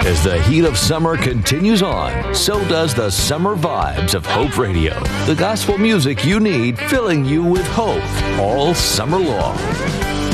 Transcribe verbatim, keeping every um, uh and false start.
As the heat of summer continues on, so does the summer vibes of Hope Radio. The gospel music you need, filling you with hope all summer long.